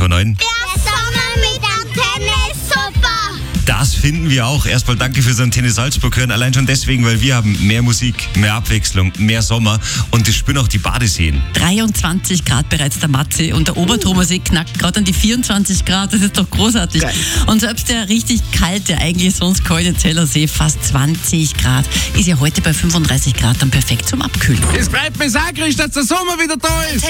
94.9. Der Sommer mit Antenne ist super. Das finden wir auch. Erstmal danke fürs Antenne Salzburg hören. Allein schon deswegen, weil wir haben mehr Musik, mehr Abwechslung, mehr Sommer und das spüren auch die Badeseen. 23 Grad bereits der Matze und der Oberthomersee knackt gerade an die 24 Grad. Das ist doch großartig. Geil. Und selbst der richtig kalte, eigentlich sonst kalte Zellersee, fast 20 Grad, ist ja heute bei 35 Grad dann perfekt zum Abkühlen. Es freut mich auch, dass der Sommer wieder da ist.